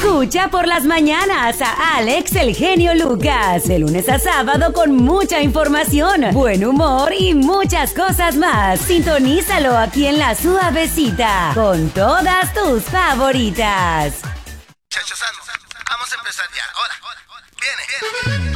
Escucha por las mañanas a Alex el genio Lucas, de lunes a sábado con mucha información, buen humor y muchas cosas más. Sintonízalo aquí en La Suavecita, con todas tus favoritas. Muchachos, vamos a empezar ya. Ahora, viene.